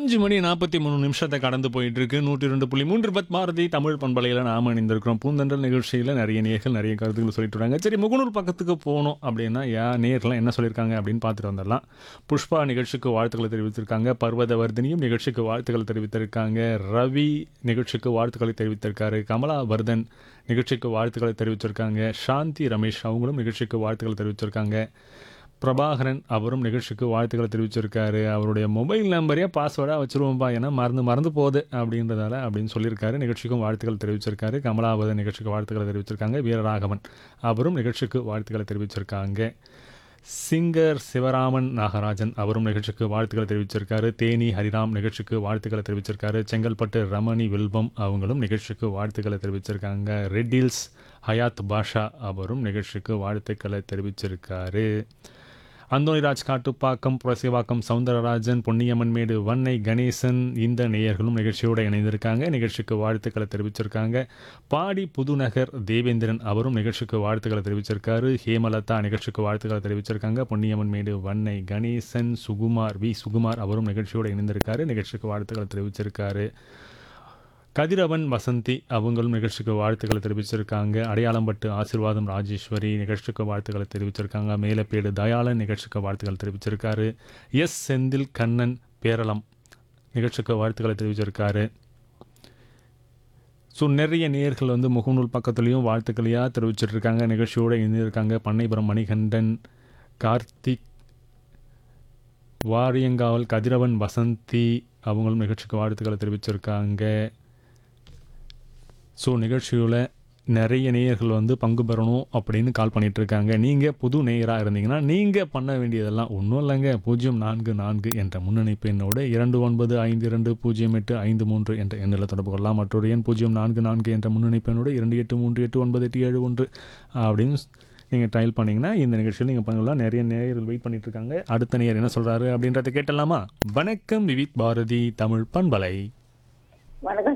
5:43 கடந்து போயிட்டு இருக்கு. 102.3 பத் பாரதி தமிழ் பண்பலையில் நாம இணைந்திருக்கிறோம். பூந்தென்றல் நிகழ்ச்சியில் நிறைய நேயர்கள் நிறைய கருத்துக்கள் சொல்லிட்டு வராங்க. சரி, முகநூல் பக்கத்துக்கு போனோம் அப்படின்னா நேயர்கள்லாம் என்ன சொல்லியிருக்காங்க அப்படின்னு பார்த்துட்டு வந்துடலாம். புஷ்பா நிகழ்ச்சிக்கு வாழ்த்துக்களை தெரிவித்திருக்காங்க. பர்வதவர்தினியும் நிகழ்ச்சிக்கு வாழ்த்துக்களை தெரிவித்திருக்காங்க. ரவி நிகழ்ச்சிக்கு வாழ்த்துக்களை தெரிவித்திருக்காரு. கமலா வர்தன் நிகழ்ச்சிக்கு வாழ்த்துக்களை தெரிவிச்சிருக்காங்க. சாந்தி ரமேஷ் அவங்களும் நிகழ்ச்சிக்கு வாழ்த்துக்களை தெரிவிச்சிருக்காங்க. பிரபாகரன் அவரும் நிகழ்ச்சிக்கு வாழ்த்துக்களை தெரிவிச்சிருக்காரு. அவருடைய மொபைல் நம்பரையே பாஸ்வேர்டாக வச்சுருவோம்பா, ஏன்னா மறந்து போகுது அப்படின்றதால அப்படின்னு சொல்லியிருக்காரு. நிகழ்ச்சிக்கும் வாழ்த்துக்கள் தெரிவிச்சிருக்காரு. கமலாவதன் நிகழ்ச்சிக்கு வாழ்த்துக்களை தெரிவிச்சிருக்காங்க. வீரராகவன் அவரும் நிகழ்ச்சிக்கு வாழ்த்துக்களை தெரிவிச்சிருக்காங்க. சிங்கர் சிவராமன் நாகராஜன் அவரும் நிகழ்ச்சிக்கு வாழ்த்துக்களை தெரிவிச்சிருக்காரு. தேனி ஹரிராம் நிகழ்ச்சிக்கு வாழ்த்துக்களை தெரிவிச்சிருக்காரு. செங்கல்பட்டு ரமணி வில்பம் அவங்களும் நிகழ்ச்சிக்கு வாழ்த்துக்களை தெரிவிச்சிருக்காங்க. ரெட்டில்ஸ் ஹயாத் பாஷா அவரும் நிகழ்ச்சிக்கு வாழ்த்துக்களை தெரிவிச்சிருக்காரு. அந்தோனிராஜ் காட்டுப்பாக்கம், புரசைவாக்கம் சவுந்தரராஜன், பொன்னியம்மன்மேடு வன்னை கணேசன் இந்த நேயர்களும் நிகழ்ச்சியோடு இணைந்திருக்காங்க. நிகழ்ச்சிக்கு வாழ்த்துக்களை தெரிவிச்சிருக்காங்க. பாடி புதுநகர் தேவேந்திரன் அவரும் நிகழ்ச்சிக்கு வாழ்த்துக்களை தெரிவிச்சிருக்காரு. ஹேமலதா நிகழ்ச்சிக்கு வாழ்த்துக்களை தெரிவிச்சிருக்காங்க. பொன்னியம்மன்மேடு வன்னை கணேசன், சுகுமார் அவரும் நிகழ்ச்சியோடு இணைந்திருக்காரு. நிகழ்ச்சிக்கு வாழ்த்துக்களை தெரிவிச்சிருக்காரு. கதிரவன் வசந்தி அவங்களும் நிகழ்ச்சிக்கு வாழ்த்துக்களை தெரிவிச்சிருக்காங்க. அடையாளம்பட்டு ஆசீர்வாதம் ராஜேஸ்வரி நிகழ்ச்சிக்கு வாழ்த்துக்களை தெரிவிச்சிருக்காங்க. மேலப்பேடு தயாளன் நிகழ்ச்சிக்கு வாழ்த்துக்களை தெரிவிச்சிருக்காரு. எஸ் செந்தில் கண்ணன் பேரளம் நிகழ்ச்சிக்கு வாழ்த்துக்களை தெரிவிச்சிருக்காரு. ஸோ நிறைய நேயர்கள் முகநூல் பக்கத்துலேயும் வாழ்த்துக்களையாக தெரிவிச்சிட்ருக்காங்க. நிகழ்ச்சியோடு இணைந்திருக்காங்க. பண்ணைபுரம் மணிகண்டன், கார்த்திக், வாரியங்காவல் கதிரவன் வசந்தி அவங்களும் நிகழ்ச்சிக்கு வாழ்த்துக்களை தெரிவிச்சிருக்காங்க. ஸோ நிகழ்ச்சியில் நிறைய நேயர்கள் பங்கு பெறணும் அப்படின்னு கால் பண்ணிகிட்ருக்காங்க. நீங்கள் புது நேயராக இருந்தீங்கன்னா நீங்கள் பண்ண வேண்டியதெல்லாம் ஒன்றும் இல்லைங்க. 044 என்ற முன்னணிப்பு எண்ணோடு 29520853 என்ற எண்ணில் தொடர்பு கொள்ளலாம். மற்றொரு எண் 044 என்ற முன்னணிப்பு எண்ணோடு 28389887 அப்படின்னு நீங்கள் ட்ரையல் பண்ணிங்கன்னா இந்த நிகழ்ச்சியில் நீங்கள் பண்ணலாம். நிறைய நேயர்கள் வெயிட் பண்ணிகிட்ருக்காங்க. அடுத்த நேயர் என்ன சொல்கிறாரு அப்படின்றத கேட்டலாமா? வணக்கம் விவித் பாரதி தமிழ் பண்பலை. வணக்கம்